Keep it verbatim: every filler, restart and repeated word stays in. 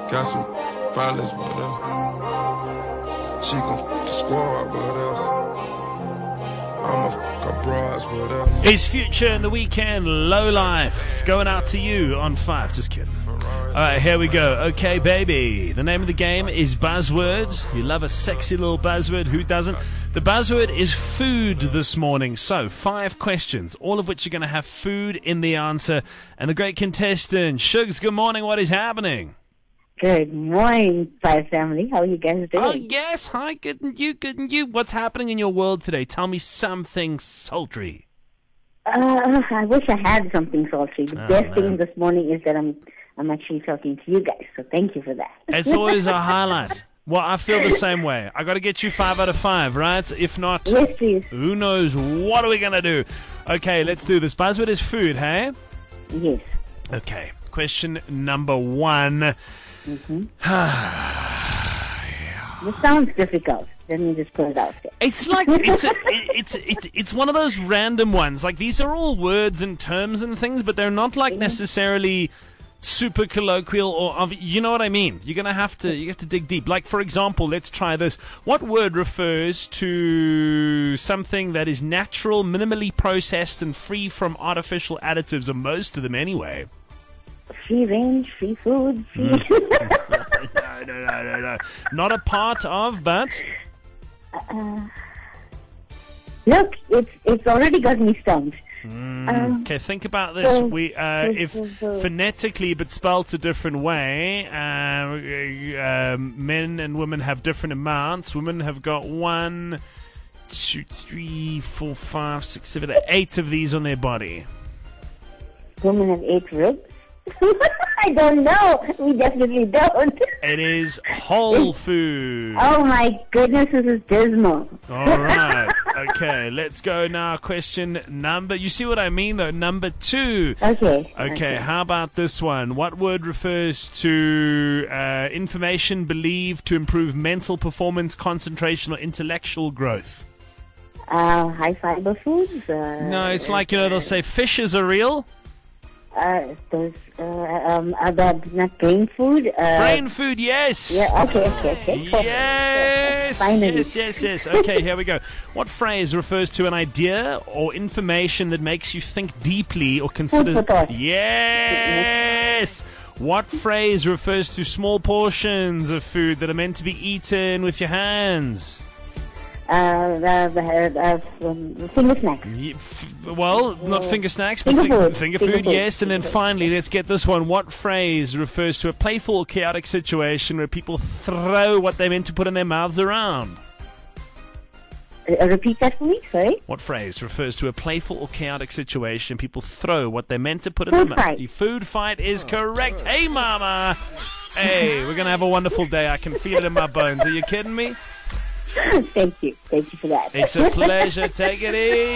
Got some violence with her. She gon' f the squad with us. I'ma f her bras with us. It's Future in the Weekend, Low Life, going out to you on five. Just kidding. Alright, here we go. Okay, baby. The name of the game is Buzzword. You love a sexy little buzzword. Who doesn't? The buzzword is food this morning. So, five questions, all of which are going to have food in the answer. And the great contestant, Shugs, good morning. What is happening? Good morning, Five Family. How are you guys doing? Oh, yes. Hi, good and you, good and you. What's happening in your world today? Tell me something sultry. Uh, I wish I had something sultry. The Oh, best man. thing this morning is that I'm I'm actually talking to you guys, so thank you for that. It's always a highlight. Well, I feel the same way. I got to get you five out of five, right? If not, Yes, please. who knows? What are we going to do? Okay, let's do this. Buzzword is food, hey? Yes. Okay, question number one. Mm-hmm. This sounds difficult. Let me just put it out there. It's like it's a, it's it's it's one of those random ones. Like these are all words and terms and things, but they're not like necessarily super colloquial or of, you know what I mean. You're gonna have to you have to dig deep. Like for example, let's try this. What word refers to something that is natural, minimally processed, and free from artificial additives, or most of them anyway? Free range, free food, free... no, no, no, no, no. Not a part of, but uh, look, it's it's already got me stumped. Um, okay, think about this. so- We, uh, so- if so- so- phonetically but spelt a different way, uh, um, men and women have different amounts. Women have got one, two, three, four, five, six, seven, eight of these on their body. Women have eight ribs? I don't know. We definitely don't. It is whole food. Oh my goodness, this is dismal. All right. Okay, let's go now. Question number. You see what I mean, though? Number two. Okay. Okay, how about this one? What word refers to uh, information believed to improve mental performance, concentration, or intellectual growth? Uh, high fiber foods? Uh, No, it's like, you know, they'll say fishes are real. Uh, those, uh, um, about not brain food? Uh, Brain food, yes. Yeah, okay, okay, okay. Yes, Finally. yes, yes, yes. Okay, here we go. What phrase refers to an idea or information that makes you think deeply or consider... for thought. Yes! What phrase refers to small portions of food that are meant to be eaten with your hands? Uh, uh, uh, uh, um, finger snacks. Ye- f- Well, not finger snacks, but Finger fi- food. finger Finger food, food. yes. And then Finger food. finally, let's get this one. What phrase refers to a playful or chaotic situation where people throw what they meant to put in their mouths around? Uh, repeat that for me, sorry. What phrase refers to a playful or chaotic situation people throw what they meant to put in Food their mouth? fight. Food fight is correct. Hey, mama. Hey, we're going to have a wonderful day. I can feel it in my bones. Are you kidding me? Thank you. Thank you for that. It's a pleasure. Take it easy.